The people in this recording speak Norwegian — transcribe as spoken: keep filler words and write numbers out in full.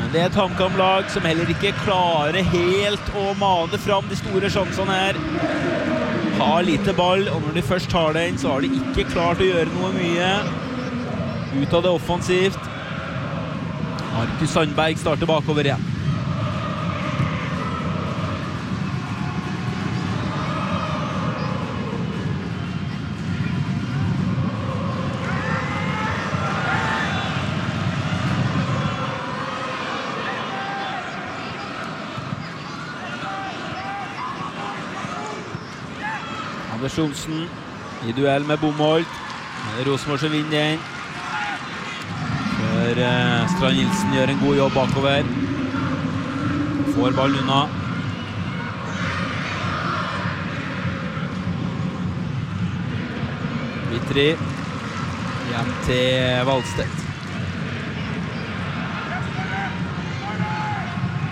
Det er et HamKam-lag som heller ikke klarer helt å mane fram de store sjansene her. Har lite ball, og når de først tar den, så har de ikke klart å gjøre noe mye. Ut av det offensivt. Markus Sandberg starter bakover igjen. Anders Johnsen i duell med Bomholt. Det er Rosenborg som vinner den. Før eh, Strand Nilsen gjør en god jobb bakover. Får ball unna. Vitri. Hjem til Valstedt.